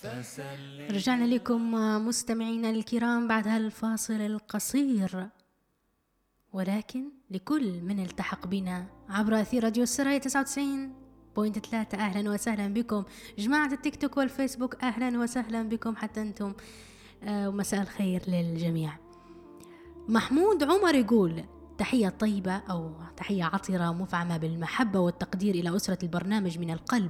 رجعنا لكم مستمعينا الكرام بعد هالفاصل القصير، ولكن لكل من التحق بنا عبر أثير راديو السرايا 99.3 أهلا وسهلا بكم جماعة التيك توك والفيسبوك، أهلا وسهلا بكم حتى أنتم، ومساء الخير للجميع. محمود عمر يقول تحية طيبة أو تحية عطرة مفعمة بالمحبة والتقدير إلى أسرة البرنامج من القلب،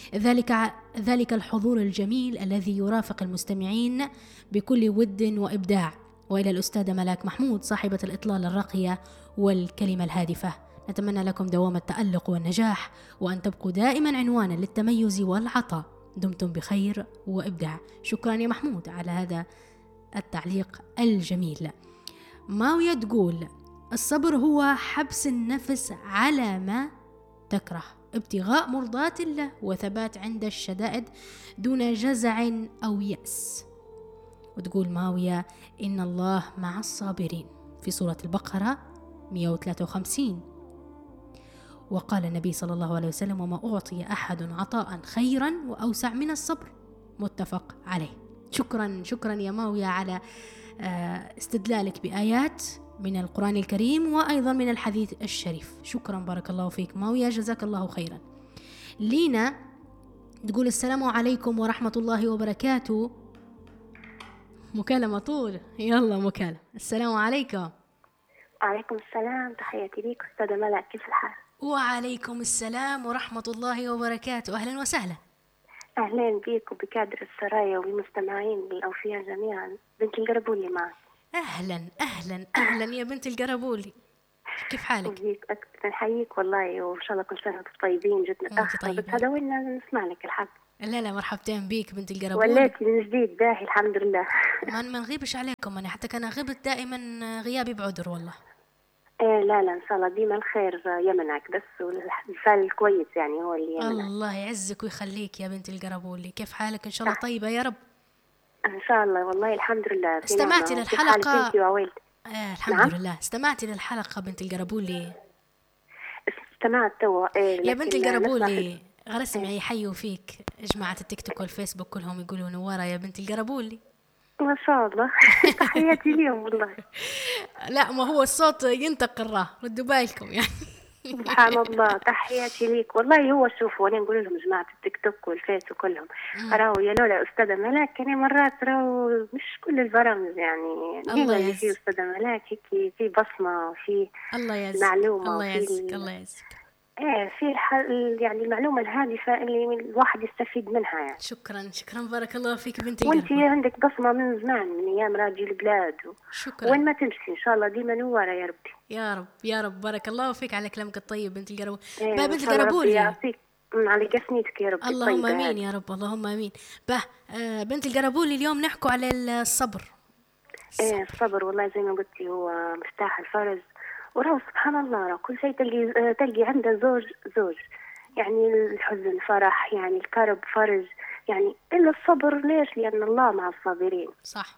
ذلك الحضور الجميل الذي يرافق المستمعين بكل ود وإبداع. وإلى الأستاذة ملاك محمود صاحبة الإطلالة الراقية والكلمة الهادفة، نتمنى لكم دوام التألق والنجاح، وأن تبقوا دائما عنوانا للتميز والعطاء. دمتم بخير وإبداع. شكرا يا محمود على هذا التعليق الجميل. ماوية تقول الصبر هو حبس النفس على ما تكره، ابتغاء مرضاة الله، وثبات عند الشدائد دون جزع أو يأس. وتقول ماوية إن الله مع الصابرين في سورة البقرة 153. وقال النبي صلى الله عليه وسلم وما أعطي أحد عطاء خيرا وأوسع من الصبر، متفق عليه. شكرا يا ماوية على استدلالك بآيات من القرآن الكريم وأيضا من الحديث الشريف. شكرا، بارك الله فيك ماوية، جزاك الله خيرا. لينا تقول السلام عليكم ورحمة الله وبركاته. مكالمة طول، يلا مكالمة. السلام عليكم. وعليكم السلام، تحياتي ليك أستاذة ملاك، كيف الحال؟ وعليكم السلام ورحمة الله وبركاته، أهلا وسهلا. أهلا بيك وبكادر السرايا وبمستمعين الأوفياء جميعا. بنت القربولي معك. أهلا أهلا أهلا يا بنت القربولي، كيف حالك؟ نحييك والله، وإن شاء الله كل سنة وانتم طيبين. جتنا تأخر بس هذا وين نسمع لك الحق. لا مرحبتين بيك بنت القربولي. وليتي من جديد باهي الحمد لله. ما نغيبش عليكم، أنا حتى كان غبت دائما غيابي بعذر والله. لا إن شاء الله ديما الخير يمنعك بس، والحال الكويس يعني هو اللي يمنعك. الله يعزك ويخليك يا بنت القربولي. كيف حالك؟ إن شاء الله طيبة يا رب. إن شاء الله والله الحمد لله. استمعتي للحلقة؟ الحمد نعم؟ لله. استمعتي للحلقة بنت القربولي؟ استمعت توا. يا بنت القربولي غرسمي يحيوا فيك جماعة التيك توك والفيسبوك كلهم يقولوا نوارة يا بنت القربولي. ما شاء الله. تحياتي ليهم والله. لا ما هو الصوت ينتقل، ردوا بالكم يعني. سبحان الله، تحياتي ليك والله. هو شوفوا أنا نقول لهم جماعة التيك توك والفيس وكلهم راهو يا لولا أستاذة ملاك، يعني مرات راهو مش كل البرامج يعني الله اللي فيه أستاذة ملاك هيك في بصمة وفي معلومة. الله يعزك الله يعزك. في يعني المعلومة الهادفة اللي الواحد يستفيد منها يعني. شكرا بارك الله فيك بنتي. وانت عندك بصمة من زمان، من أيام راديو البلاد شكرا. وين ما تمشي إن شاء الله ديما نوارة يا ربي. يا رب بارك الله فيك على كلامك الطيب بنت القربولي. بنت القربولي يعطيك على قسميتك يا رب. اللهم امين يا رب، اللهم امين. بنت القربولي اليوم نحكوا على الصبر. الصبر والله زي ما قلتي هو مفتاح الفرج. وراو سبحان الله كل شيء تلقي عنده زوج يعني الحزن فرح، يعني الكرب فرج، يعني إلا الصبر. ليش؟ لأن الله مع الصابرين. صح.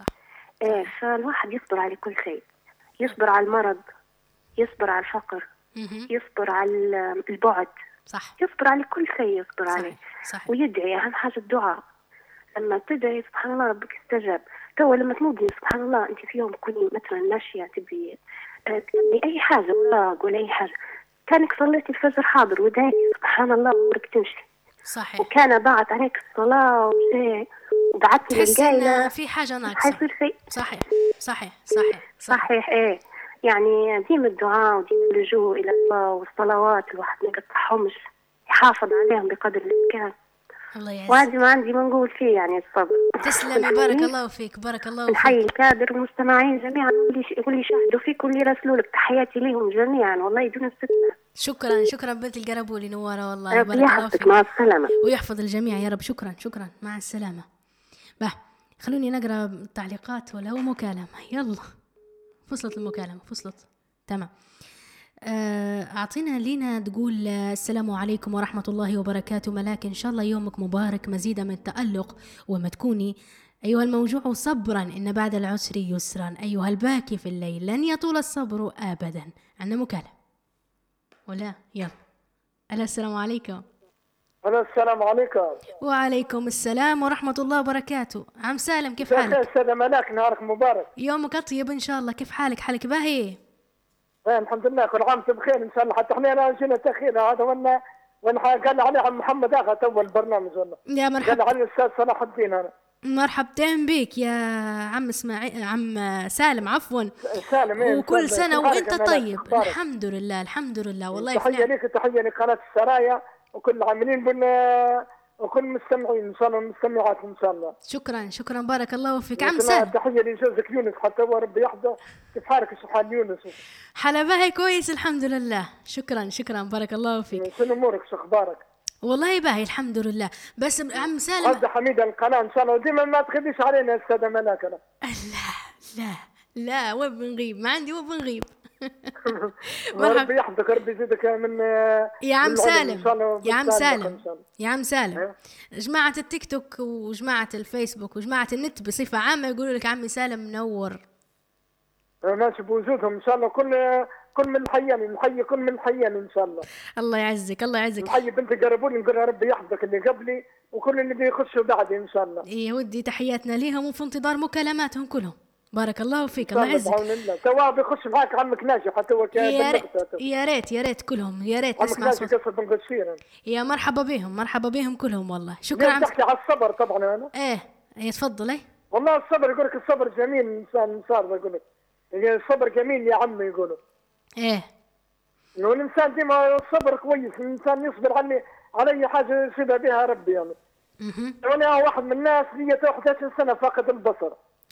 فالواحد يصبر على كل شيء، يصبر على المرض، يصبر على الفقر، يصبر على البعد، صح. يصبر على كل شيء يصبر عليه. صح. ويدعي، أهم حاجة الدعاء. لما تدعي سبحان الله ربك استجاب. تو لما تنوضي سبحان الله أنت في يوم كوني مثلا ماشية تبي أي حاجة ولا أي حاجة، كانك صليتي الفجر حاضر ودعيتي سبحان الله أمورك تمشي. صحيح. وكان ضاعت عليك الصلاة وشيء وبعثت للقايلة في حاجة ناقصة. حيصير شيء. صحيح. يعني ديما الدعاء وديما اللجوء إلى الله والصلوات الواحد ما يقطعهمش، يحافظ عليهم بقدر الإمكان. الله يعزك. وهذه ما عندي ما نقول فيه يعني الصبر. تسلمي بارك الله فيك. بارك الله فيك. نحيي الكادر والمستمعين جميعا واللي يشاهدوا فيك واللي يرسلوا لك، تحياتي لهم جميعا والله دون استثناء. شكرا بنت القربولي نوارة والله. بارك الله فيك. مع السلامة ويحفظ الجميع يا رب. شكرا مع السلامة. خلوني نقرأ التعليقات ولا هو مكالمة؟ يلا فصلت المكالمة تمام. أعطينا لينا تقول السلام عليكم ورحمة الله وبركاته ملاك، إن شاء الله يومك مبارك مزيدا من التألق وما تكوني أيها الموجوع صبرا إن بعد العسر يسرا، أيها الباكي في الليل لن يطول الصبر أبدا. عندنا مكالمة ولا؟ يلا. السلام عليكم. السلام عليكم. وعليكم السلام ورحمة الله وبركاته. عم سالم كيف حالك؟ أستاذة ملاك نهارك مبارك. يومك أطيب إن شاء الله. كيف حالك؟ حالك باهي؟ الحمد لله كل عام وانتم بخير إن شاء الله. حتى احنا جينا تأخير هذا وانا قال عليه عم محمد آغا تو البرنامج والله. يا مرحبا. قال عليه الأستاذ صلاح الدين أنا. مرحبتين بك يا عم عم سالم عفوا. سالم وكل سنة وانت طيب. الحمد لله الحمد لله والله. تحية لك تحية لقناة السرايا وكل العاملين وكل مستمعين ان شاء الله مستمعات ان شاء الله. شكرا بارك الله فيك. عم سالم تحية لزوجك يونس حتى هو ربي يحفظه. كيف حالك سبحان يونس؟ حلا باهي كويس الحمد لله. شكرا بارك الله فيك. شنو امورك شو اخبارك؟ والله باهي الحمد لله. بس عم سالم عبد حميد القناة ان شاء الله وديما ما تخليش علينا استاذة ملاك. لا وين بنغيب؟ ما عندي وين بنغيب. ربي يحفظك ربي يزيدك من يا عم سالم يا عم سالم جماعة التيك توك وجماعة الفيسبوك وجماعة النت بصفة عامة يقولوا لك عمي سالم منور. ماشي بوجودهم ان شاء الله. كل من حياني نحيي كل من حياني ان شاء الله. الله يعزك نحيي بنت قربوني نقول ربي يحفظك اللي قبلي وكل اللي بيخشوا بعدي ان شاء الله. يا ودي تحياتنا ليهم وفي انتظار مكالماتهم كلهم. بارك الله فيك الله يعزك. توا بيخش معاك عمك ناجي حتى هو يا ريت كلهم يا ريت نسمع صوت. يا مرحبا بهم كلهم والله. شكرا. عم تحكي على الصبر طبعا انا. ايه تفضل. والله الصبر يقول لك الصبر جميل. انسان صار يقول لك الصبر جميل يا عمي يقولوا. انه الانسان ديما الصبر كويس. الانسان يصبر على اي حاجه يصيبها بها ربي يعني. انا واحد من الناس لي 11 سنه فاقد البصر.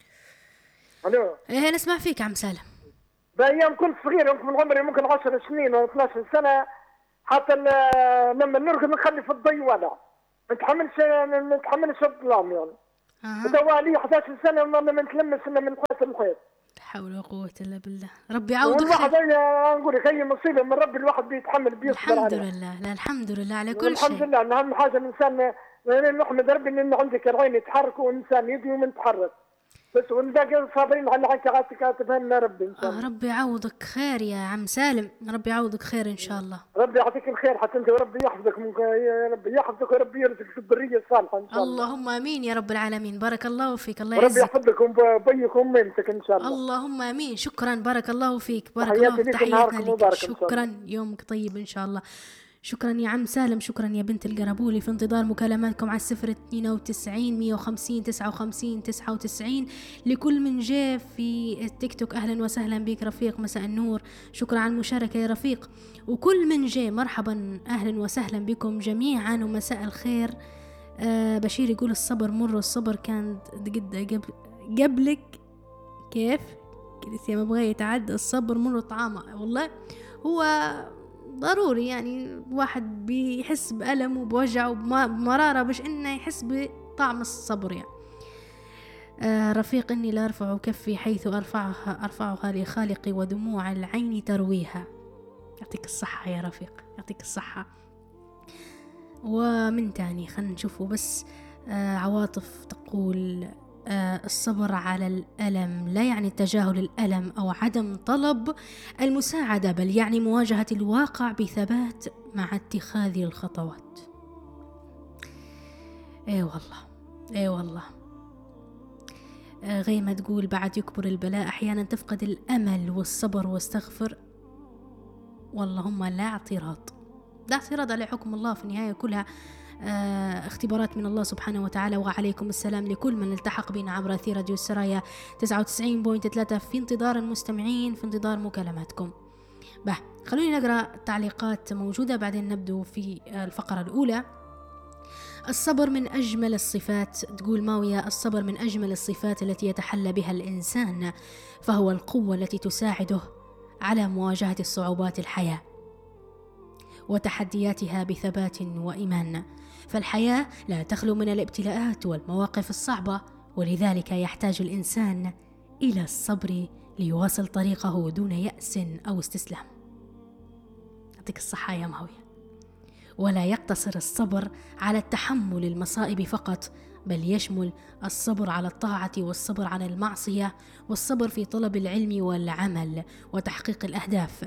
الو نسمع فيك عم سالم. بايام كنت صغير من عمري ممكن 10 سنين او 12 سنه حتى لما نرقد نخلي في الضي ولع ما نتحملش الظلام يعني. توا لي 11 سنه ما نتلمس الا من الحيط للحيط. لا حول ولا قوه الا بالله. ربي يعوضك. الواحد نقول لك اي مصيبه من ربي الواحد بيتحمل بيصبر عليها. الحمد لله. لا الحمد لله على كل شيء. الحمد لله. اهم حاجه الانسان نحمد ربي ان عندك العين يتحرك والانسان يدي ومن تحرك بس ونبقى صابرين على حاجة كاتبها لنا ربي إن شاء الله. ربي يعوضك خير يا عم سالم. ربي يعوضك خير إن شاء الله. ربي يعطيك الخير حتى أنت وربي يحفظك ربي يحفظك وربي يرزقك في الذرية الصالحة إن شاء الله. اللهم آمين يا رب العالمين. بارك الله فيك. الله يعزك. ربي يحفظك وبيك ومنتك إن شاء الله. اللهم آمين. شكرا بارك الله فيك. بارك الله فيك. تحياتنا لك. شكرا يومك طيب إن شاء الله. شكرا يا عم سالم. شكرا يا بنت القربولي. في انتظار مكالماتكم على 092 150 59 99. لكل من جاء في التيك توك أهلا وسهلا بك رفيق. مساء النور. شكرا على المشاركة يا رفيق. وكل من جاء مرحبا أهلا وسهلا بكم جميعا ومساء الخير. بشير يقول الصبر مر. الصبر كان قبلك كيف لسه ما بغى يتعدى. الصبر مر طعامه. والله هو ضروري يعني واحد بيحس بألم وبوجع وبمرارة باش إنه يحس بطعم الصبر يعني. رفيق إني لا أرفع كفي حيث أرفعها لخالقي ودموع العين ترويها. يعطيك الصحة يا رفيق يعطيك الصحة. ومن تاني خلنا نشوفه بس. عواطف تقول الصبر على الألم لا يعني تجاهل الألم أو عدم طلب المساعدة بل يعني مواجهة الواقع بثبات مع اتخاذ الخطوات. اي والله غيمة تقول بعد يكبر البلاء أحيانا تفقد الأمل والصبر واستغفر. واللهم لا اعتراض على حكم الله في النهاية كلها اختبارات من الله سبحانه وتعالى. وعليكم السلام لكل من التحق بنا عبر أثير راديو السرايا 99.3. في انتظار المستمعين في انتظار مكالماتكم. خلوني نقرأ تعليقات موجودة بعدين نبدو في الفقرة الأولى. الصبر من أجمل الصفات. تقول ماوية الصبر من أجمل الصفات التي يتحلى بها الإنسان فهو القوة التي تساعده على مواجهة الصعوبات الحياة وتحدياتها بثبات وإيمان. فالحياة لا تخلو من الابتلاءات والمواقف الصعبة ولذلك يحتاج الإنسان إلى الصبر ليواصل طريقه دون يأس أو استسلام. يعطيك الصحة يا ماوية. ولا يقتصر الصبر على التحمل المصائب فقط بل يشمل الصبر على الطاعة والصبر عن المعصية والصبر في طلب العلم والعمل وتحقيق الأهداف.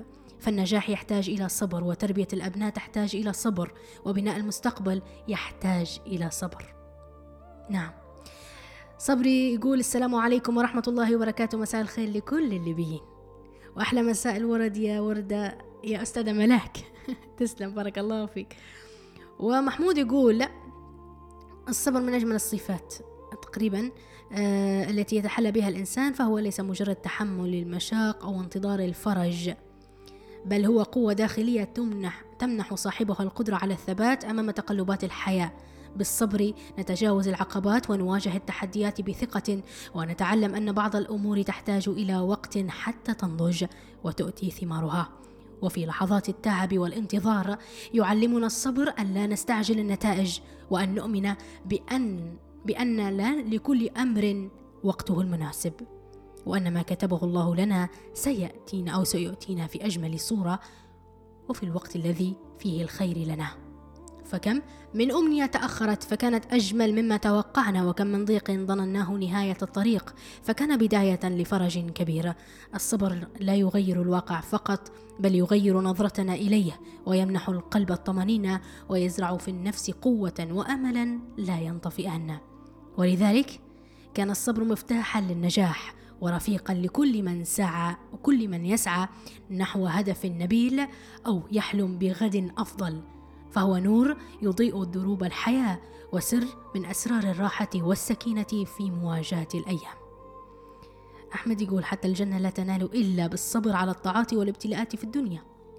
فالنجاح يحتاج إلى صبر، وتربية الأبناء تحتاج إلى صبر، وبناء المستقبل يحتاج إلى صبر. نعم. صبري يقول السلام عليكم ورحمة الله وبركاته، مساء الخير لكل الليبيين، وأحلى مساء الورد يا وردة يا أستاذة ملاك. تسلم، بارك الله فيك. ومحمود يقول لا، الصبر من أجمل الصفات تقريبا التي يتحلى بها الإنسان، فهو ليس مجرد تحمل المشاق أو انتظار الفرج، بل هو قوة داخلية تمنح صاحبها القدرة على الثبات أمام تقلبات الحياة. بالصبر نتجاوز العقبات ونواجه التحديات بثقة، ونتعلم أن بعض الأمور تحتاج إلى وقت حتى تنضج وتؤتي ثمارها. وفي لحظات التعب والانتظار يعلمنا الصبر أن لا نستعجل النتائج، وأن نؤمن بأن لا لكل أمر وقته المناسب، وأن ما كتبه الله لنا سيأتينا في أجمل صورة وفي الوقت الذي فيه الخير لنا. فكم من أمنية تأخرت فكانت أجمل مما توقعنا، وكم من ضيق ظنناه نهاية الطريق فكان بداية لفرج كبير. الصبر لا يغير الواقع فقط، بل يغير نظرتنا إليه، ويمنح القلب الطمأنينة، ويزرع في النفس قوة وأملا لا ينطفئان. ولذلك كان الصبر مفتاحا للنجاح، ورفيقا لكل من سعى وكل من يسعى نحو هدف نبيل أو يحلم بغد أفضل، فهو نور يضيء دروب الحياة، وسر من أسرار الراحة والسكينة في مواجهة الأيام. أحمد يقول حتى الجنة لا تنال إلا بالصبر على الطاعات والابتلاءات في الدنيا.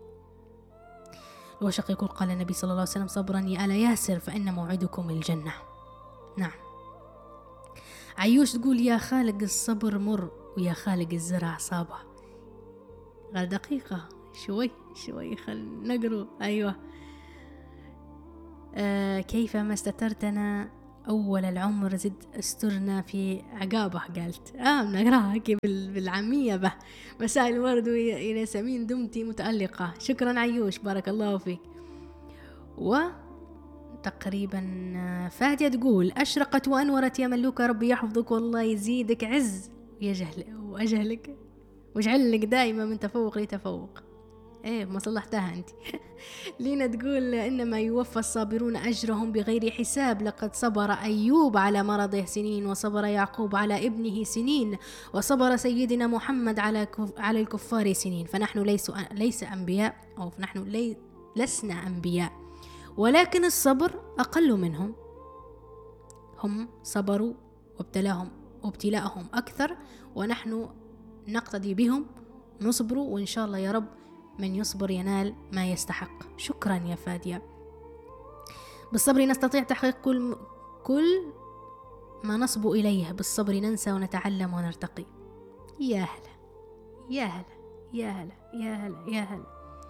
الوشق يقول قال النبي صلى الله عليه وسلم صبرا يا آل ياسر فإن موعدكم الجنة. نعم. عيوش تقول يا خالق الصبر مر ويا خالق الزرع صابة. قال دقيقة شوي خل نقرأ. أيوة. كيفما استترتنا أول العمر زد استرنا في عقابه. قالت بنقراها هيك بالعامية به. مساء الورد إلى سمين دمتي متألقة. شكرا عيوش، بارك الله فيك. وتقريبا فادية تقول أشرقت وأنورت يا ملوكة، ربي يحفظك والله يزيدك عز وأجهلك واجعلك دائما من تفوق لتفوق. ما صلحتها أنت. لينا تقول إنما يوفى الصابرون أجرهم بغير حساب، لقد صبر أيوب على مرضه سنين، وصبر يعقوب على ابنه سنين، وصبر سيدنا محمد على الكفار سنين. فنحن ليس أنبياء، أو نحن لسنا أنبياء، ولكن الصبر أقل منهم. هم صبروا وابتلاءهم أكثر، ونحن نقتدي بهم، نصبر، وإن شاء الله يا رب من يصبر ينال ما يستحق. شكرا يا فادية. بالصبر نستطيع تحقيق كل ما نصب إليه، بالصبر ننسى ونتعلم ونرتقي. يا هلا يا هلا يا هلا يا هلا يا هلا.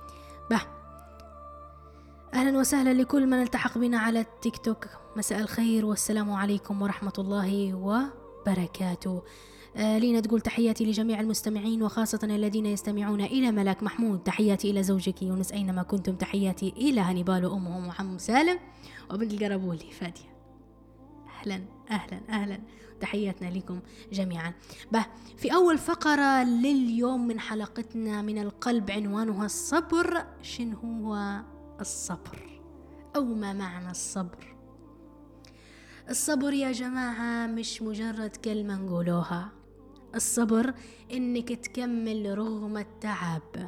أهلا وسهلا لكل من التحق بنا على التيك توك. مساء الخير والسلام عليكم ورحمة الله وبركاته. لينا تقول تحياتي لجميع المستمعين، وخاصة الذين يستمعون إلى ملاك محمود. تحياتي إلى زوجك يونس أينما كنتم. تحياتي إلى هنيبال وأمهم وعم سالم وبنت القربولي فادية. أهلا أهلا أهلا، تحياتنا لكم جميعا. في أول فقرة لليوم من حلقتنا من القلب عنوانها الصبر. شنو هو الصبر أو ما معنى الصبر؟ الصبر يا جماعة مش مجرد كلمة نقولوها. الصبر إنك تكمل رغم التعب.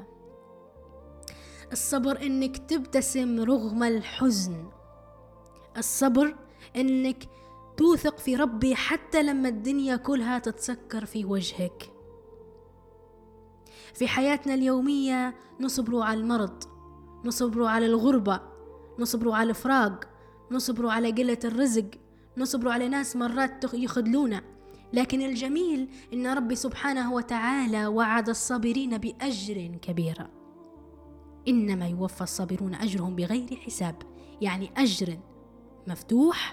الصبر إنك تبتسم رغم الحزن. الصبر إنك توثق في ربي حتى لما الدنيا كلها تتسكر في وجهك. في حياتنا اليومية نصبر على المرض، نصبر على الغربة، نصبر على الفراق، نصبر على قلة الرزق، نصبر على ناس مرات يخذلونا. لكن الجميل إن ربي سبحانه وتعالى وعد الصابرين بأجر كبير. إنما يوفى الصابرون أجرهم بغير حساب، يعني أجر مفتوح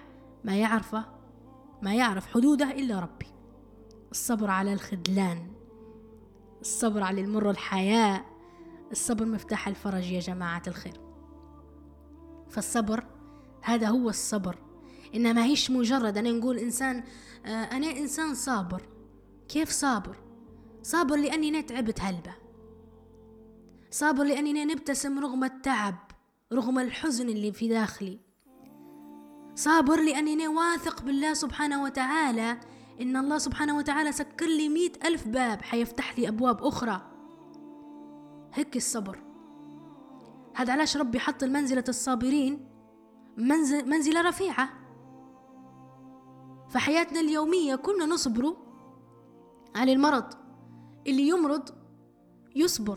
ما يعرف حدوده إلا ربي. الصبر على الخذلان، الصبر على المر الحياة، الصبر مفتاح الفرج يا جماعة الخير. فالصبر هذا هو الصبر. إنما هيش مجرد أنا نقول أنا إنسان صابر. كيف صابر؟ صابر لأني تعبت هلبة، صابر لأنني نبتسم رغم التعب، رغم الحزن اللي في داخلي. صابر لأنني واثق بالله سبحانه وتعالى إن الله سبحانه وتعالى سكر لي 100,000 باب حيفتح لي أبواب أخرى. هيك الصبر. هذا علاش ربي حط المنزلة الصابرين منزلة رفيعة. فحياتنا اليومية كنا نصبر على المرض. اللي يمرض يصبر،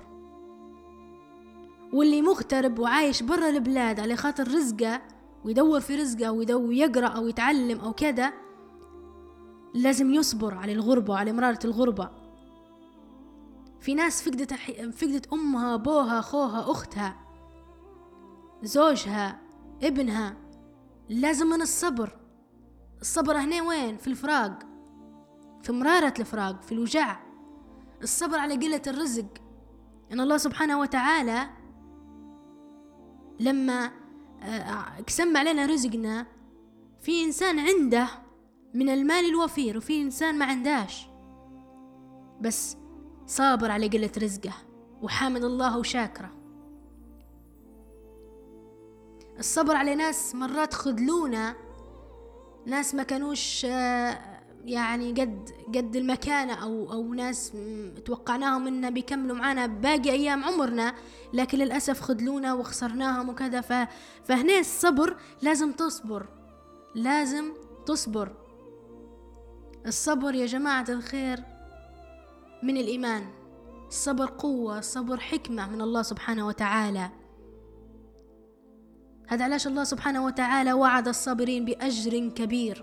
واللي مغترب وعايش برا البلاد على خاطر رزقه ويدور في رزقه ويدور يقرأ أو يتعلم أو كذا، لازم يصبر على الغربة وعلى مرارة الغربة. في ناس فقدت أمها، أبوها، أخوها، أختها، زوجها، ابنها. لازم من الصبر. الصبر هنا وين؟ في الفراق، في مرارة الفراق، في الوجع. الصبر على قلة الرزق. إن الله سبحانه وتعالى لما قسم علينا رزقنا، في إنسان عنده من المال الوفير وفي إنسان ما عندهش، بس صابر على قلة رزقه وحامد الله وشاكره. الصبر على ناس مرات خذلونا، ناس ما كانوش يعني قد المكانة أو ناس توقعناهم إننا بيكملوا معنا باقي أيام عمرنا، لكن للأسف خذلونا وخسرناهم وكذا. فهنا الصبر لازم تصبر، لازم تصبر. الصبر يا جماعة الخير من الإيمان. الصبر قوة، الصبر حكمة من الله سبحانه وتعالى. هذا علاش الله سبحانه وتعالى وعد الصابرين بأجر كبير.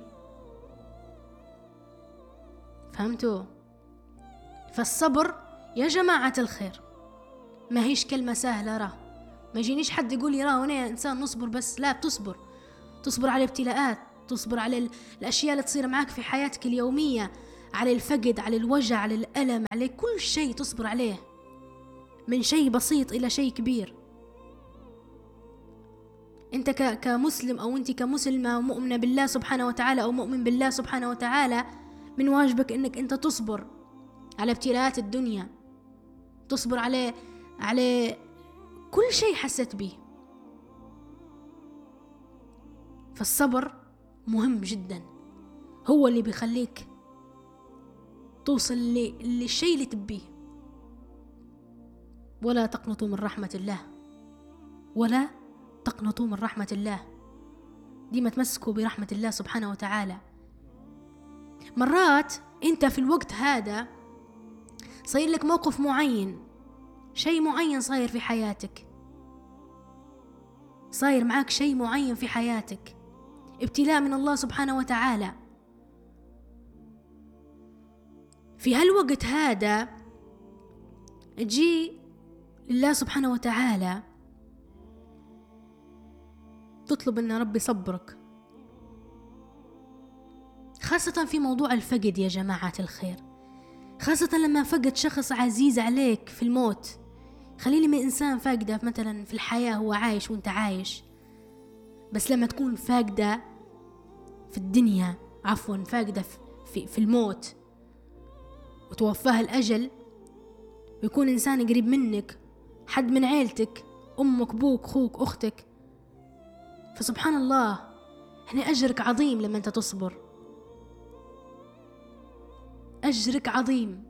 فهمتوا؟ فالصبر يا جماعة الخير ما هيش كلمة سهلة. ما يجينيش حد يقول لي هنا إنسان نصبر بس. لا، تصبر على ابتلاءات، تصبر على الأشياء اللي تصير معك في حياتك اليومية، على الفقد، على الوجع، على الألم، على كل شيء تصبر عليه، من شيء بسيط إلى شيء كبير. أنت كمسلم أو أنت كمسلمة مؤمنة بالله سبحانه وتعالى أو مؤمن بالله سبحانه وتعالى، من واجبك أنك أنت تصبر على ابتلاءات الدنيا، تصبر على كل شيء حسيت به. فالصبر مهم جدا، هو اللي بيخليك توصل للشيء اللي تبيه. ولا تقنطوا من رحمة الله، ولا تقنطوا من رحمة الله. ديما تمسكوا برحمة الله سبحانه وتعالى. مرات انت في الوقت هذا صاير لك موقف معين، شيء معين صاير في حياتك، صاير معك شيء معين في حياتك، ابتلاء من الله سبحانه وتعالى. في هالوقت هذا تجي لله سبحانه وتعالى تطلب ان ربي يصبرك، خاصة في موضوع الفقد يا جماعة الخير، خاصة لما فقد شخص عزيز عليك في الموت. خليني من إنسان فاقدة مثلا في الحياة، هو عايش وانت عايش، بس لما تكون فاقدة في الدنيا، عفوا فاقدة في الموت وتوفاه الأجل، ويكون إنسان قريب منك، حد من عيلتك، أمك، بوك، خوك، أختك، فسبحان الله هنا أجرك عظيم لما أنت تصبر، أجرك عظيم.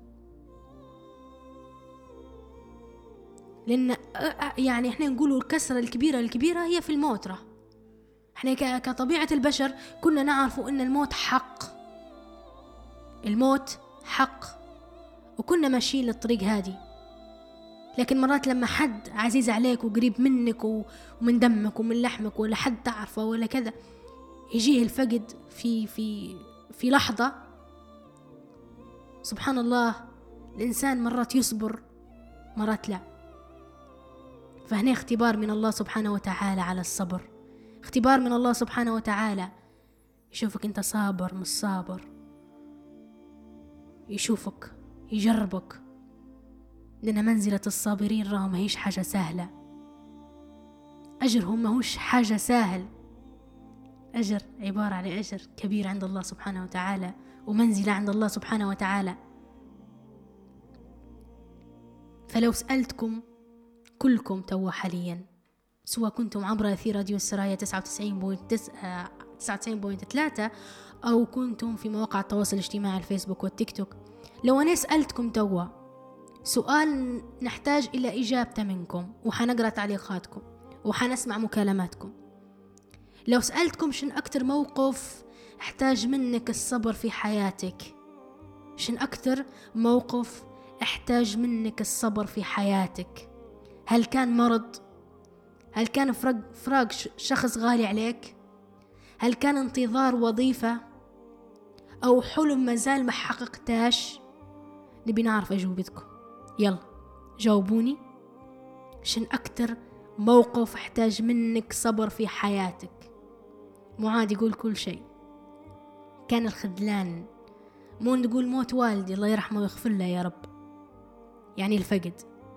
لأن يعني إحنا نقولوا الكسرة الكبيرة هي في الموت. إحنا كطبيعة البشر كنا نعرفوا إن الموت حق، الموت حق، وكنا ماشيين للطريق هذه. لكن مرات لما حد عزيز عليك وقريب منك ومن دمك ومن لحمك ولا حد تعرفه ولا كذا، يجيه الفقد في لحظة، سبحان الله الإنسان مرات يصبر مرات لا. فهنا اختبار من الله سبحانه وتعالى على الصبر، اختبار من الله سبحانه وتعالى، يشوفك انت صابر مش صابر، يشوفك يجربك. لأن منزلة الصابرين راهم ما هيش حاجة سهلة، أجرهم ما هوش حاجة سهل، أجر عبارة عن أجر كبير عند الله سبحانه وتعالى، ومنزلة عند الله سبحانه وتعالى. فلو سألتكم كلكم توا حاليا، سواء كنتم عبر أثير راديو السرايا 99.3 أو كنتم في مواقع التواصل الاجتماعي الفيسبوك والتيك توك. لو أنا سألتكم توا سؤال نحتاج إلى إجابته منكم، وحنقرأ تعليقاتكم وحنسمع مكالماتكم. لو سألتكم شن أكتر موقف احتاج منك الصبر في حياتك، شن أكتر موقف احتاج منك الصبر في حياتك؟ هل كان مرض؟ هل كان فراق شخص غالي عليك؟ هل كان انتظار وظيفة؟ أو حلم مازال ما حققتاش؟ نبي نعرف أجوبتكم، يلا جاوبوني. شن أكتر موقف احتاج منك صبر في حياتك؟ معاد يقول كل شيء، كان الخذلان، مو نقول موت والدي الله يرحمه ويغفر له يا رب، يعني الفقد.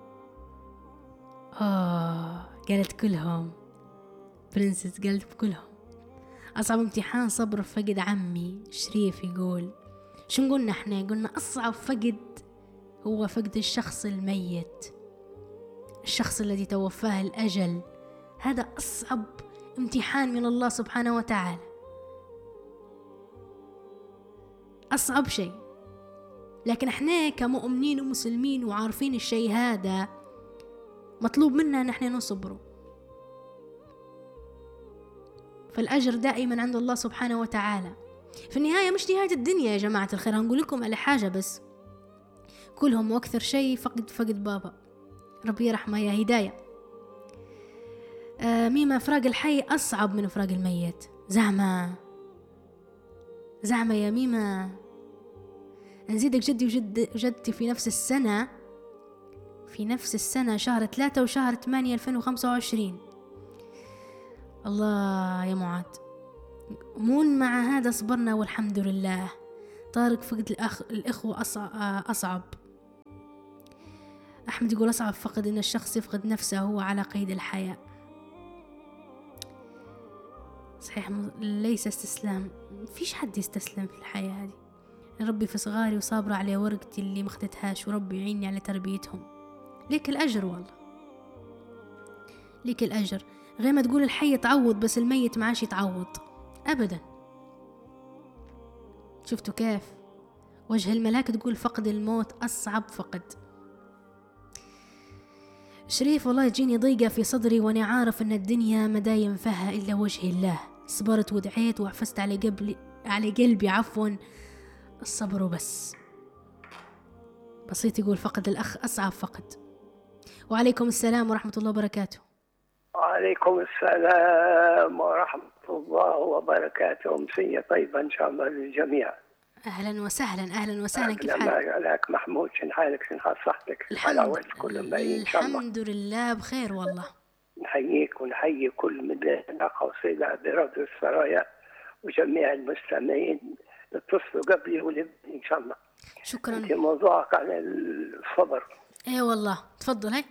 قالت كلهم، برنسس قالت بكلهم. أصعب امتحان صبر فقد عمي شريف. يقول شو قلنا احنا؟ قلنا أصعب فقد هو فقد الشخص الميت، الشخص الذي توفاه الأجل. هذا أصعب امتحان من الله سبحانه وتعالى، أصعب شيء. لكن احنا كمؤمنين ومسلمين وعارفين الشيء هذا مطلوب منا نحن نصبره، فالأجر دائما عند الله سبحانه وتعالى. في النهاية مش نهاية الدنيا يا جماعة الخير. هنقول لكم على حاجة بس، كلهم وأكثر شيء فقد بابا، ربي يرحمه يا هداية. ميمة فراق الحي أصعب من فراق الميت. زعمة يا ميمة، نزيدك جدي وجدتي في نفس السنة شهر 3 وشهر 8 2025. الله يا معاد، مون مع هذا صبرنا والحمد لله. طارق فقد الإخوة أصعب. أحمد يقول أصعب فقد إن الشخص يفقد نفسه هو على قيد الحياة. صحيح، ليس استسلام، فيش حد يستسلم في الحياة هذه. ربي في صغاري وصابرة على ورقتي اللي ما اخدتهاش، وربي يعيني على تربيتهم. ليك الأجر والله، ليك الأجر. غير ما تقول الحي يتعوض بس الميت معاش يتعوض أبدا. شفتوا كيف وجه الملاك تقول فقد الموت أصعب فقد. شريف والله تجيني ضيقة في صدري وأنا عارف أن الدنيا ما دا ينفعها إلا وجه الله. صبرت ودعيت وعفزت على قلبي عفوا، الصبر وبس. بسيط يقول فقد الأخ أصعب فقد. وعليكم السلام ورحمة الله وبركاته. وعليكم السلام ورحمة الله وبركاته. مسية طيبة إن شاء الله للجميع. أهلا وسهلا كيف حالك؟ عليك محمود، شن حالك؟ شن حال صحتك؟ الحمد لله بخير والله. نحييك ونحيي كل من علاقة وصلة براديو السرايا وجميع المستمعين اتصلوا قبلي ولبني إن شاء الله. شكرا. أنت موضوعك عن الصبر. إيه والله تفضل. هاي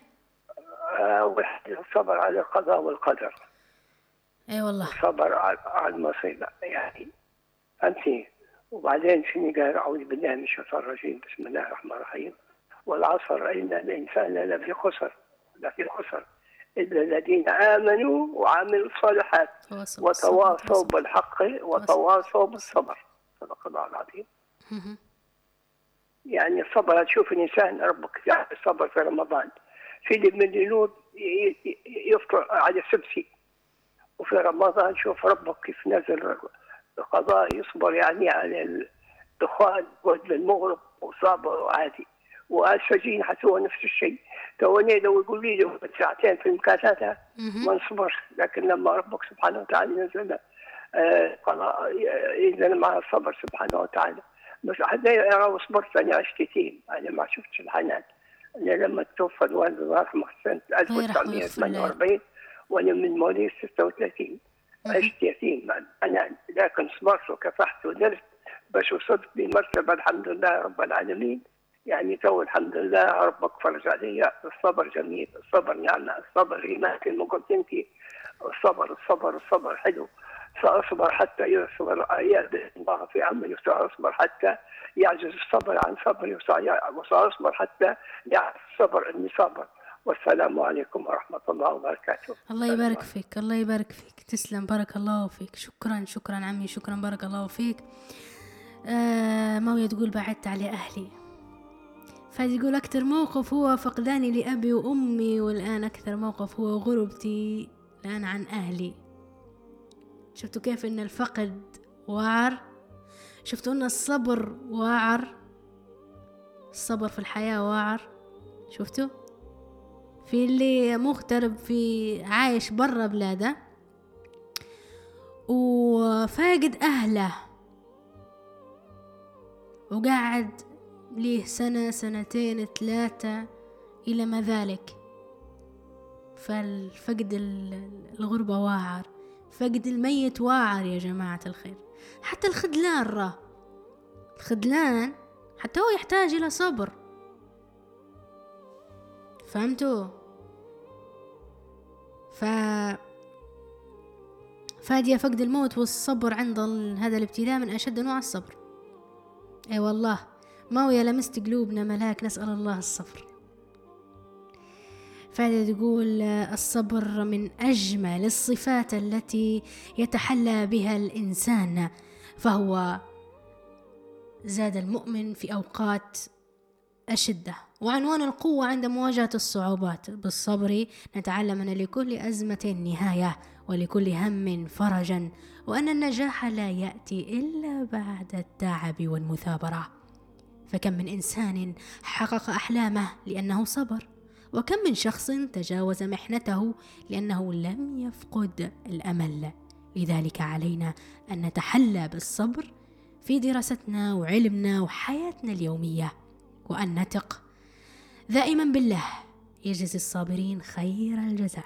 الصبر على القضاء والقدر. إيه والله. الصبر على المصيبة يعني أنت. وبعدين شنو قال؟ أعوذ بالله من الشيطان الرجيم، بسم الله الرحمن الرحيم. والعصر إن الإنسان لفي خسر إلا الذين آمنوا وعملوا الصالحات وتواصوا بالحق وتواصوا بالصبر. صدق الله العظيم. يعني الصبر، تشوف الإنسان ربك يعني الصبر في رمضان، في من الجنود يفطر على السبسي، وفي رمضان شوف ربك كيف نزل القضاء يصبر يعني على الدخان وقت المغرب وصابر عادي. والسجين حسوا نفس الشيء. توني لو يقول لي له ساعتين في المكاتات ما نصبرش، لكن لما ربك سبحانه وتعالى نزل ينزل مع الصبر سبحانه وتعالى. بس حتى يرى صبرت أنا عشت يتيم، أنا ما شفتش الحنان. أنا لما توفى الوالد الله يرحمه سنة 1948 وأنا من مواليد 36 عشت يتيم أنا، لكن صبرت وكفحت ونرت باش وصلت بمرتبة الحمد لله رب العالمين. يعني تو الحمد لله ربك فرج علي. الصبر جميل، الصبر نعمة، الصبر إيمان كما قلت أنت. الصبر حلو. سأصبر حتى يصبر آيات الله في عملي، وسأصبر حتى يعجز الصبر عن صبري، وسأصبر حتى يعجز الصبر أني صابر، والسلام عليكم ورحمة الله وبركاته. الله يبارك فيك، الله يبارك فيك، تسلم، بارك الله فيك. شكرا عمي، شكرا، بارك الله فيك. ماوية تقول بعدت على أهلي. فادي يقول أكثر موقف هو فقداني لأبي وأمي، والآن أكثر موقف هو غربتي الآن عن أهلي. شفتوا كيف إن الفقد وعر؟ شفتوا إن الصبر وعر؟ الصبر في الحياة وعر. شفتوا؟ في اللي مغترب، في عايش برا بلاده وفاقد أهله وقاعد ليه سنة، سنتين، 3 إلى ما ذلك. فالفقد الغربة واعر، فقد الميت واعر يا جماعة الخير. حتى الخذلان الخذلان حتى هو يحتاج إلى صبر، فهمتوا؟ فادية فقد الموت والصبر عند هذا الابتلاء من أشد أنواع الصبر. أي والله ماوية لمست قلوبنا ملاك، نسأل الله الصبر. فادية تقول الصبر من أجمل الصفات التي يتحلى بها الإنسان، فهو زاد المؤمن في أوقات الشدة وعنوان القوة عند مواجهة الصعوبات. بالصبر نتعلم أن لكل أزمة نهاية ولكل هم فرجا، وأن النجاح لا يأتي إلا بعد التعب والمثابرة. فكم من إنسان حقق أحلامه لأنه صبر، وكم من شخص تجاوز محنته لأنه لم يفقد الأمل. لذلك علينا أن نتحلى بالصبر في دراستنا وعلمنا وحياتنا اليومية، وأن نثق دائما بالله يجزي الصابرين خير الجزاء،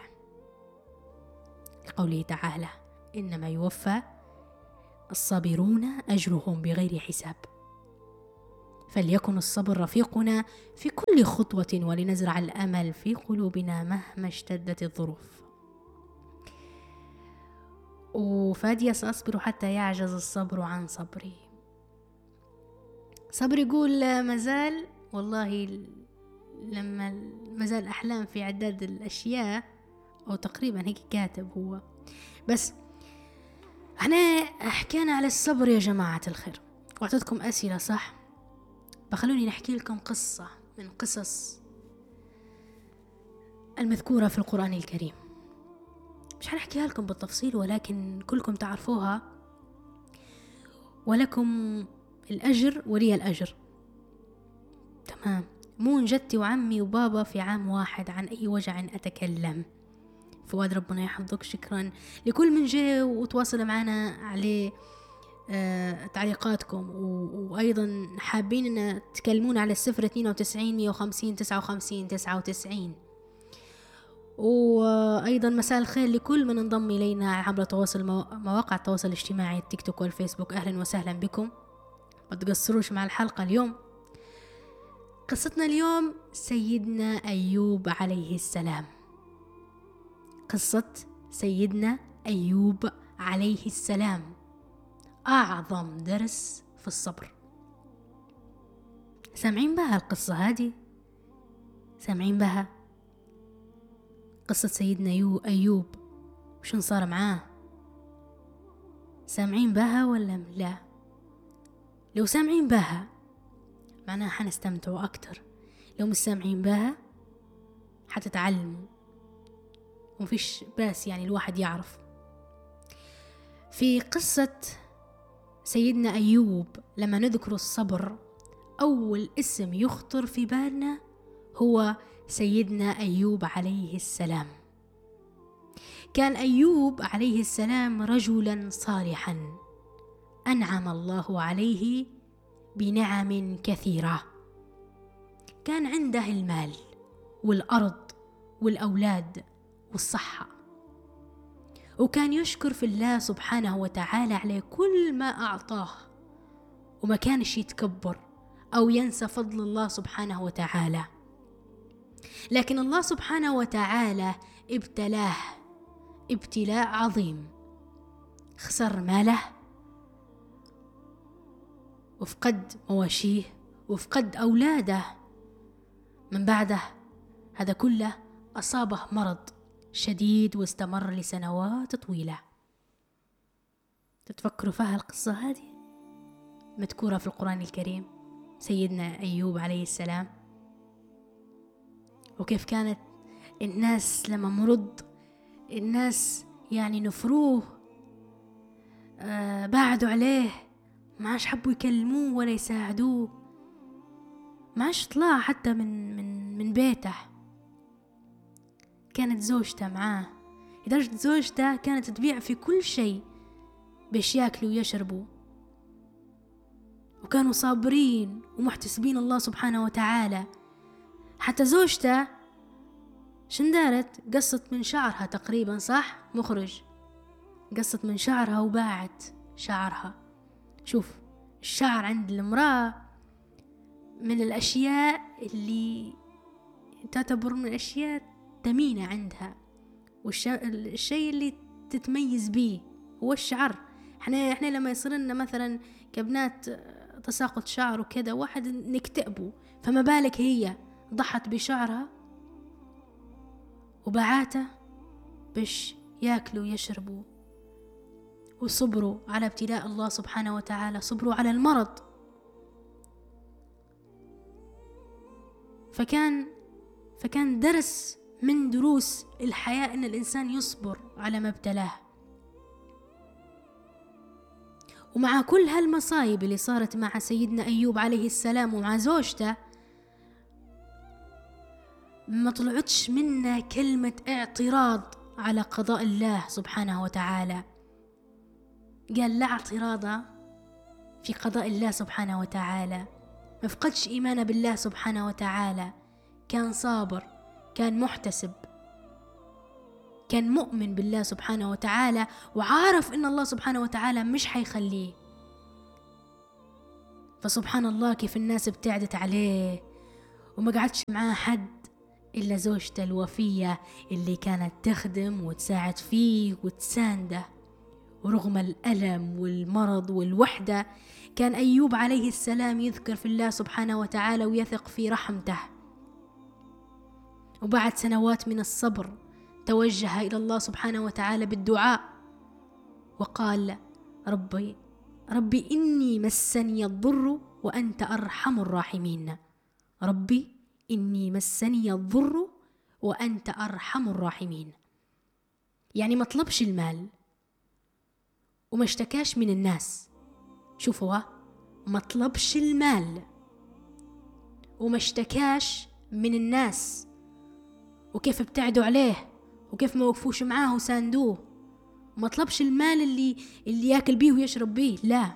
لقوله تعالى إنما يوفى الصابرون أجرهم بغير حساب. فليكن الصبر رفيقنا في كل خطوة، ولنزرع الأمل في قلوبنا مهما اشتدت الظروف. وفادية سأصبر حتى يعجز الصبر عن صبري. صبر يقول مازال، والله لما مازال أحلام في عداد الأشياء، أو تقريبا هيك كاتب هو. بس احنا حكينا على الصبر يا جماعة الخير، وأعطيتكم أسئلة صح. فخلوني نحكي لكم قصة من قصص المذكورة في القرآن الكريم. مش حنحكيها لكم بالتفصيل، ولكن كلكم تعرفوها، ولكم الأجر ولي الأجر. تمام. مون جدتي وعمي وبابا في عام واحد، عن أي وجع أتكلم. فؤاد ربنا يحفظك، شكرا لكل من جاء وتواصل معنا عليه تعليقاتكم، وأيضا حابين أن تكلمونا على 092 150 59 99. وأيضا مساء الخير لكل من انضم إلينا عبر تواصل مواقع التواصل الاجتماعي التيك توك والفيسبوك. أهلا وسهلا بكم، ما تقصروش مع الحلقة اليوم. قصتنا اليوم سيدنا أيوب عليه السلام. قصة سيدنا أيوب عليه السلام أعظم درس في الصبر. سامعين بها القصة هذه؟ سامعين بها قصة سيدنا أيوب وشن صار معاه؟ سامعين بها ولا لا؟ لو سامعين بها معناها حنستمتعوا أكتر، لو مش سامعين بها حتتعلموا، ومفيش باس يعني الواحد يعرف. في قصة سيدنا أيوب لما نذكر الصبر أول اسم يخطر في بالنا هو سيدنا أيوب عليه السلام. كان أيوب عليه السلام رجلا صالحا أنعم الله عليه بنعم كثيرة. كان عنده المال والأرض والأولاد والصحة، وكان يشكر في الله سبحانه وتعالى على كل ما أعطاه، وما كانش يتكبر أو ينسى فضل الله سبحانه وتعالى. لكن الله سبحانه وتعالى ابتلاه ابتلاء عظيم، خسر ماله وفقد مواشيه وفقد أولاده. من بعده هذا كله أصابه مرض شديد واستمر لسنوات طويلة. تتفكروا فيها القصة هذه مذكورة في القرآن الكريم، سيدنا أيوب عليه السلام، وكيف كانت الناس لما مرض الناس يعني نفروه، بعدوا عليه، ما عاش حبوا يكلموه ولا يساعدوه، ما عاش طلع حتى من بيته. كانت زوجته معاه، لدرجة زوجته كانت تبيع في كل شيء باش ياكلوا ويشربوا، وكانوا صابرين ومحتسبين الله سبحانه وتعالى. حتى زوجته شندارت قصت من شعرها تقريبا، صح مخرج؟ قصت من شعرها وباعت شعرها. شوف، الشعر عند المرأة من الأشياء اللي تعتبر من الأشياء ثمينة عندها، والشيء اللي تتميز به هو الشعر. احنا لما يصير لنا مثلا كبنات تساقط شعر وكذا واحد نكتئبه، فما بالك هي ضحت بشعرها وبعاته باش ياكلوا ويشربوا، وصبروا على ابتلاء الله سبحانه وتعالى، صبروا على المرض. فكان درس من دروس الحياة ان الانسان يصبر على ما ابتلاه. ومع كل هالمصايب اللي صارت مع سيدنا أيوب عليه السلام ومع زوجته، ما طلعتش منا كلمة اعتراض على قضاء الله سبحانه وتعالى. قال لا اعتراض في قضاء الله سبحانه وتعالى، ما فقدش إيمانه بالله سبحانه وتعالى، كان صابر، كان محتسب، كان مؤمن بالله سبحانه وتعالى، وعارف إن الله سبحانه وتعالى مش حيخليه. فسبحان الله كيف الناس ابتعدت عليه وما قعدش معاه حد إلا زوجته الوفية اللي كانت تخدم وتساعد فيه وتسانده. ورغم الألم والمرض والوحدة كان أيوب عليه السلام يذكر في الله سبحانه وتعالى ويثق في رحمته. وبعد سنوات من الصبر توجه إلى الله سبحانه وتعالى بالدعاء وقال ربي إني مسني الضر وأنت أرحم الراحمين. ربي إني مسني الضر وأنت أرحم الراحمين. يعني ما طلبش المال وما اشتكاش من الناس. شوفوا، ما طلبش المال وما اشتكاش من الناس، وكيف ابتعدوا عليه وكيف ما وقفوش معاه وساندوه. ما طلبش المال اللي ياكل بيه ويشرب بيه، لا.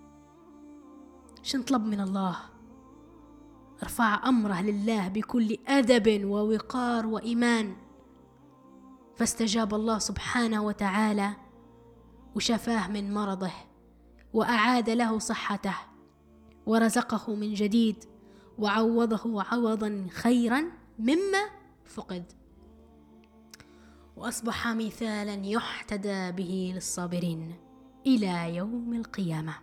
شن طلب من الله؟ رفع أمره لله بكل أدب ووقار وإيمان، فاستجاب الله سبحانه وتعالى وشفاه من مرضه وأعاد له صحته ورزقه من جديد وعوضه عوضا خيرا مما فقد، وأصبح مثالا يحتدى به للصابرين إلى يوم القيامة.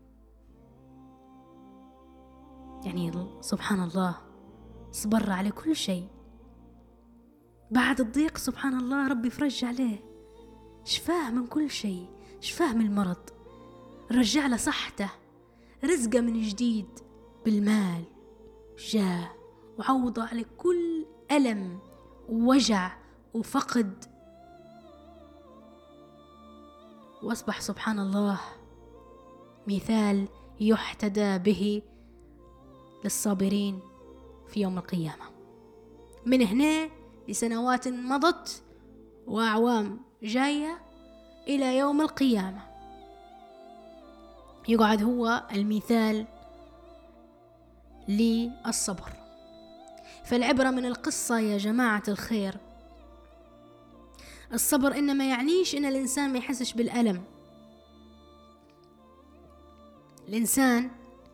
يعني سبحان الله صبر على كل شيء. بعد الضيق سبحان الله ربي فرج عليه، شفاه من كل شيء، شفاه من المرض، رجع له صحته، رزقه من جديد بالمال جاه، وعوضه على كل ألم ووجع وفقد. وأصبح سبحان الله مثال يحتدى به للصابرين في يوم القيامة. من هنا لسنوات مضت وأعوام جاية إلى يوم القيامة يقعد هو المثال للصبر. فالعبرة من القصة يا جماعة الخير، الصبر إنما يعنيش إن الإنسان ما يحسش بالألم. الإنسان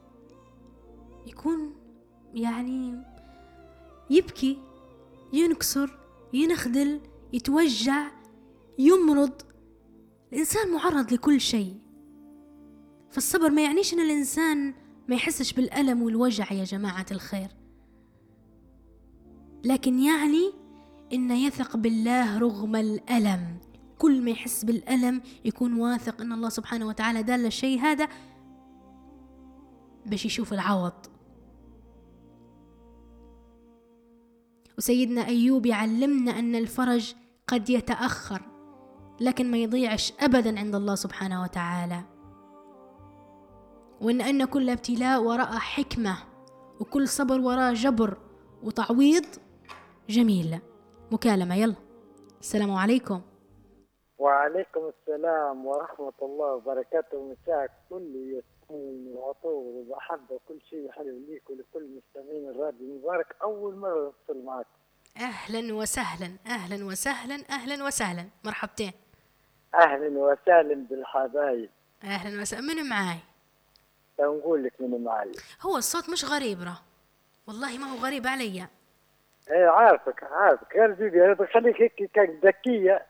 يكون يعني يبكي، ينكسر، ينخدل، يتوجع، يمرض. الإنسان معرض لكل شيء. فالصبر ما يعنيش إن الإنسان ما يحسش بالألم والوجع يا جماعة الخير، لكن يعني إنه يثق بالله رغم الألم. كل ما يحس بالألم يكون واثق إن الله سبحانه وتعالى دال الشيء هذا باش يشوف العوض. وسيدنا أيوب يعلمنا أن الفرج قد يتأخر لكن ما يضيعش أبدا عند الله سبحانه وتعالى، وأن كل ابتلاء وراء حكمة، وكل صبر وراء جبر وتعويض جميل. مكالمة، يلا. السلام عليكم. وعليكم السلام ورحمة الله وبركاته. مساك كل ياسمين وعطور ومحبة وكل شيء حلو ليك ولكل مستمعين الراديو. مبارك أول مرة أتصل معك. أهلا وسهلا أهلا وسهلا أهلا وسهلا، مرحبتين. أهلا وسهلا بالحبايب. أهلا وسهلا. من معاي؟ نقول لك من معي. هو الصوت مش غريب والله ما هو غريب علي. ايه عارفك غير زيدي هذا خليك هيك كان ذكية.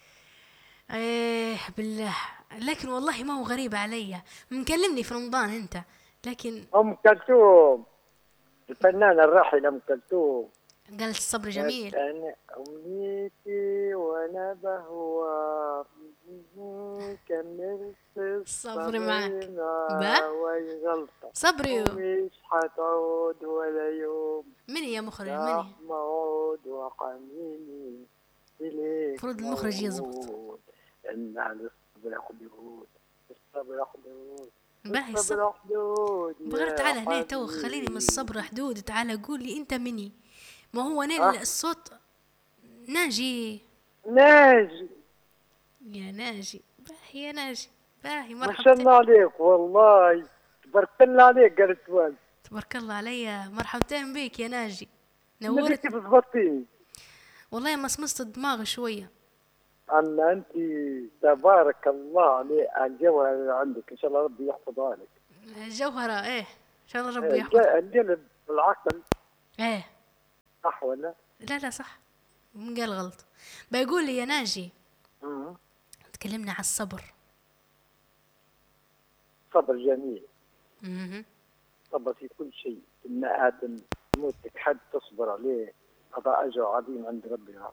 ايه بالله، لكن والله ما هو غريب علي. مكلمني في رمضان انت، لكن أم كلثوم الفنانة الراحلة أم كلثوم قالت الصبر جميل. أنا أمنيتي وأنا بهوى كملت الصبر معك غلطة صبري مش حتعود ولا يوم. من يا مخرج؟ من موعود وحنيني إليك فرض المخرج يزبط. إن على الصبر حدود، الصبر حدود، باهي الصبر حدود. بغير تعال هنا تو، خليني من الصبر حدود. تعال قول لي انت مني. ما هو انا الصوت ناجي يا ناجي. باهي يا ناجي، باهي مرحبا. ما شاء الله عليك والله، تبارك الله عليك. قالت والد تبارك الله علي. مرحبتين بيك يا ناجي، نورت. كيف ضبطتي؟ والله مصمصت الدماغ شويه. أما أنت تبارك الله عليك الجوهر عندك، إن شاء الله ربي يحفظها لك. جوهرة إيه، إن شاء الله ربي يحفظها. القلب والعقل إيه صح ولا؟ لا صح، من قال غلط. بيقول لي يا ناجي تكلمنا على الصبر. صبر جميل. صبر في كل شيء. إن آدم موتك حد تصبر عليه هذا أجر عظيم عند ربنا.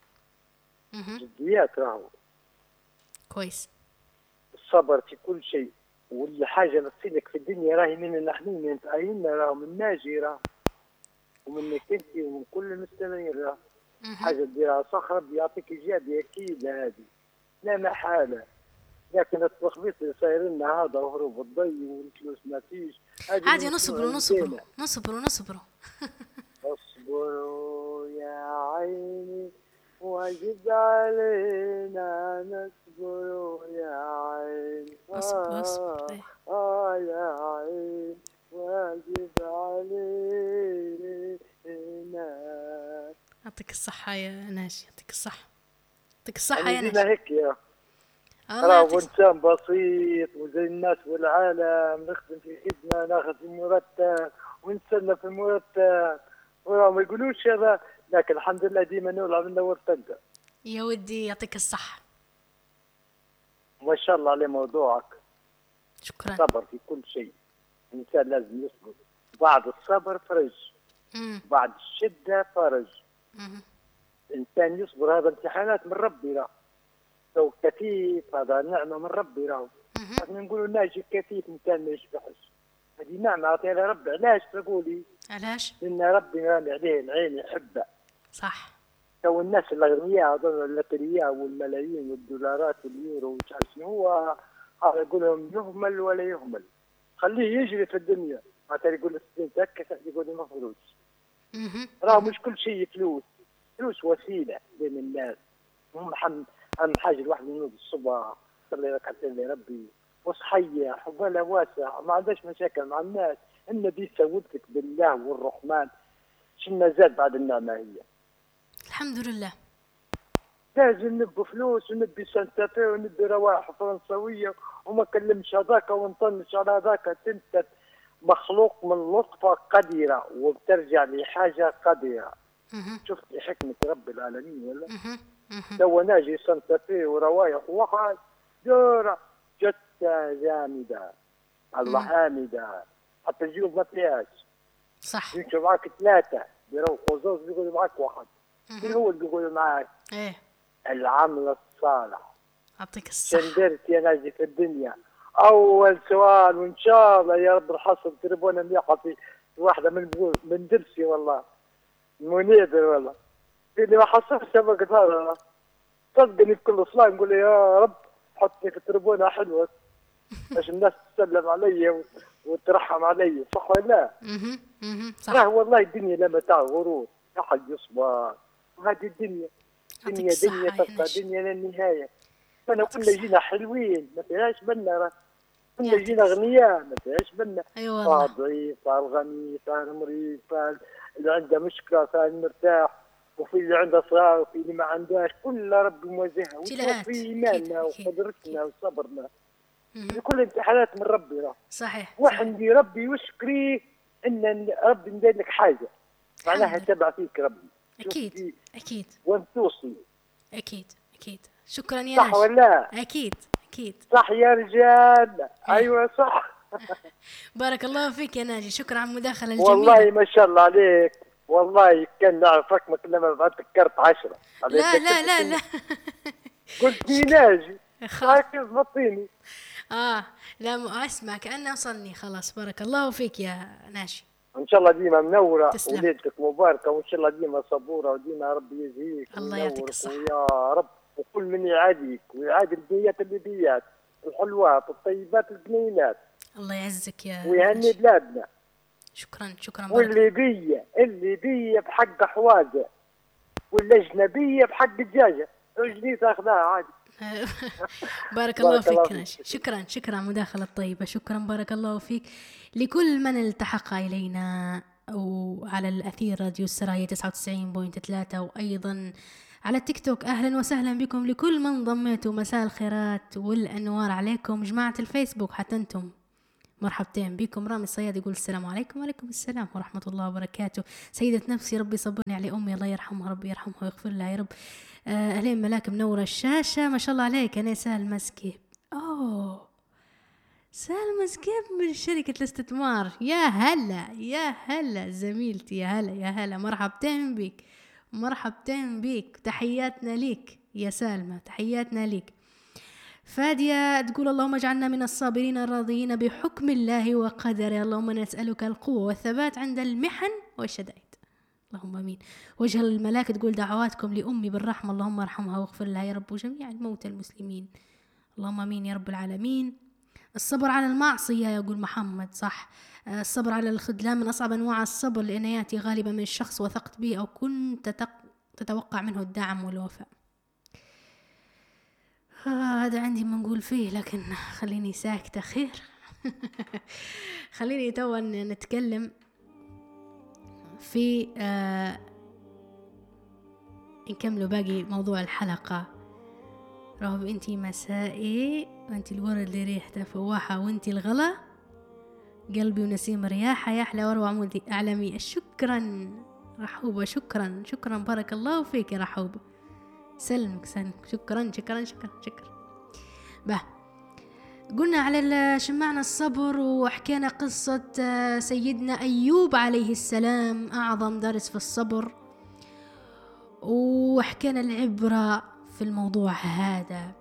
جديات راهو كويس. الصبر في كل شيء، واللي حاجة نصيلك في الدنيا راهي من نحن من تعيننا راهو من ناجي راهو ومنك انت ومن كل المستمعين راهو حاجة ديرها صح. ربي يعطيك إيجابية أكيد هذه لا محالة. لكن التخبيط اللي صاير لنا هذا وهروب الضي والفلوس ما فيش عادي. نصبروا اصبروا يا عيني واجب علينا نصبر يا عين. اصبر يا عين واجب علينا. يعطيك الصحة يا ناجي، يعطيك الصحة يا ناجي. هيك يا راهو إنسان بسيط وزي الناس والعالم، نخدم في خدمة ناخذ في مرتب ونستنى في مرتب وراهم ما يقولوش هذا، لكن الحمد لله ديما نولع من نور تلقى. يا ودي يعطيك الصحة. ما شاء الله على موضوعك. شكرا. صبر في كل شيء، الإنسان لازم يصبر. بعد الصبر فرج، بعد الشدة فرج. الإنسان يصبر، هذا امتحانات من ربي راه. لو كثيف هذا نعمة من ربي راه. احنا نقولوا ناجي كثيف إنسان ما يشبعش، هذه نعمة عطيها ربي. علاش تقولي؟ علاش؟ لأن ربي رامي عليه العين يحبه. صح. تو الناس الأغنياء هذول الأثرياء والملايين والدولارات واليورو ومش عارف شنو هو، هذا يقول لهم يهمل ولا يهمل، خليه يجري في الدنيا. مثلا يقول السنين تكسر يقول ما فلوس. راه مش كل شيء فلوس وسيلة بين الناس. أهم حاجة الواحد ينوض الصبح يصلي ركعتين لربي وصحية حبالة واسع، ما عندهاش مشاكل مع الناس. النبي سودتك بالله والرحمن، شنو زاد بعد النعمة هي؟ الحمد لله. لازم نبقى فلوس ونبي سانتافي ونبي روائح فرنسوية وما كلمش هذاك ونطنش على هذاك. انت مخلوق من لطفة قديرة وبترجع لحاجة قديرة. شفت حكمة رب العالمين ولا؟ تو ناجي سانتافي وروايح واحد جورة جتة جامدة الله حامدة، حتى الجيوب ما فيهاش. صح. يمشوا معاك ثلاثة بيروحوا زوز بيقولوا معاك واحد. من هو اللي يقول معاك؟ ايه العمل الصالح. يعطيك الصحة. شندرت يا ناجي في الدنيا. أول سؤال وإن شاء الله يا رب نحصل تليفون مليحة في واحدة من درسي والله منيدر والله اللي ما حصلش سبقت هذا صدقني بكل صلاة نقول يا رب حطني في تليفونها حلوة باش الناس تسلم علي وترحم علي، صح ولا لا؟ صح. لا والله الدنيا لا متاع غرور، أحد يصبر وهذه الدنيا دنيا تبقى دنيا للنهاية. فأنا كنا جينا حلوين ما فيهاش بنا، كنا جينا أغنياء ما فيهاش بنا. أيوة ضعيف، فال غني، فال مريض، فال اللي عنده مشكلة، فال مرتاح، وفي اللي عنده صغار وفي اللي ما عندهاش، كل ربي موزعها وفي إيماننا وقدرتنا وصبرنا. كل امتحانات من ربي. صحيح. وحمدي ربي وشكري ان ربي ندير لك حاجه معناها تبع فيك ربي. اكيد وانت توصي. اكيد شكرا يا صح ولا؟ اكيد صح يا رجال. ايوه صح. بارك الله فيك يا ناجي، شكرا على المداخله الجميله. والله ما شاء الله عليك، والله كان نعرفك ما كنا ما بعتك كرت 10. لا قلت لي ناجي هاك ضبطيني. لا اسمع كأنه وصلني خلاص. بارك الله فيك يا ناشي، ان شاء الله ديما منوره وليلتك مباركه، وان شاء الله ديما صبوره وديما ربي يجزيك الله يعطيك الصحه يا رب، وكل من يعاديك ويعادي البيات البيات الحلوات الطيبات الجميلات. الله يعزك يا ويهني بلادنا. شكرا واللي بيه بحق حواجه والاجنبيه بحق الدجاجه رجلي تاخذها عادي. بارك الله فيك ناشي، شكرا على المداخلة الطيبة، شكرا بارك الله فيك. لكل من التحق إلينا وعلى الأثير راديو السرايا 99.3 وأيضا على التيك توك، أهلا وسهلا بكم. لكل من ضميتوا مساء الخيرات والأنوار عليكم. جماعة الفيسبوك حتى أنتم مرحبتين بكم. رامي الصياد يقول السلام عليكم. وعليكم السلام ورحمة الله وبركاته. سيدة نفسي ربي صبرني على أمي الله يرحمها، ربي يرحمها ويغفر لها يا رب. أهلين ملاك منورة الشاشة، ما شاء الله عليك. أنا سهل مسكيب. سهل مسكيب من شركة الاستثمار. يا هلا زميلتي، يا هلا مرحبتين بيك تحياتنا ليك يا سالمة، تحياتنا ليك. فادية تقول اللهم اجعلنا من الصابرين الراضيين بحكم الله وقدره، اللهم نسألك القوة والثبات عند المحن والشدائد، اللهم امين. وجه الملاك تقول دعواتكم لأمي بالرحمة، اللهم ارحمها واغفر لها يا رب، وجميع الموتى المسلمين، اللهم امين يا رب العالمين. الصبر على المعصية يقول محمد، صح. الصبر على الخذلان من أصعب أنواع الصبر، لأنه يأتي غالبا من الشخص وثقت به أو كنت تتوقع منه الدعم والوفاء. هذا عندي ما نقول فيه، لكن خليني ساكتة خير. خليني توا نتكلم في نكملوا باقي موضوع الحلقة. رهب انتي مسائي وانتي الورد اللي ريحته فواحة وانتي الغلا قلبي ونسيم رياحة يا أحلى وروع عمودي أعلمي. شكرا رحوبة، شكرا بارك الله فيك يا رحوبة، سلمك شكرا. قلنا على شمعنا الصبر وحكينا قصة سيدنا أيوب عليه السلام، أعظم درس في الصبر، وحكينا العبرة في الموضوع هذا.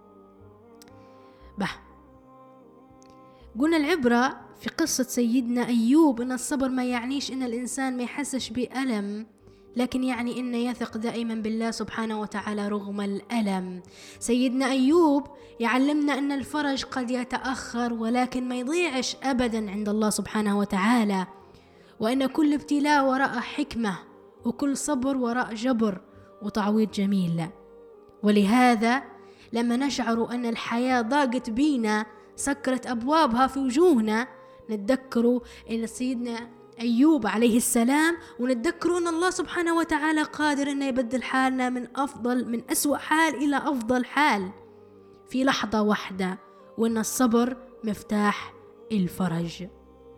قلنا العبرة في قصة سيدنا أيوب أن الصبر ما يعنيش أن الإنسان ما يحسش بألم، لكن يعني أنه يثق دائما بالله سبحانه وتعالى رغم الألم. سيدنا أيوب يعلمنا أن الفرج قد يتأخر ولكن ما يضيعش أبدا عند الله سبحانه وتعالى، وأن كل ابتلاء وراء حكمة وكل صبر وراء جبر وتعويض جميل. ولهذا لما نشعر أن الحياة ضاقت بينا سكرت أبوابها في وجوهنا نتذكروا أن سيدنا أيوب عليه السلام، ونتذكروا أن الله سبحانه وتعالى قادر أن يبدل حالنا من أسوأ حال إلى أفضل حال في لحظة واحدة، وأن الصبر مفتاح الفرج.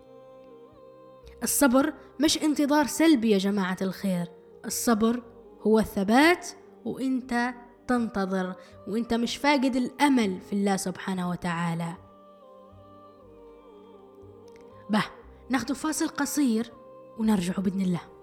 الصبر مش انتظار سلبي يا جماعة الخير، الصبر هو الثبات وانت تنتظر وانت مش فاقد الأمل في الله سبحانه وتعالى. ناخذ فاصل قصير ونرجع بإذن الله.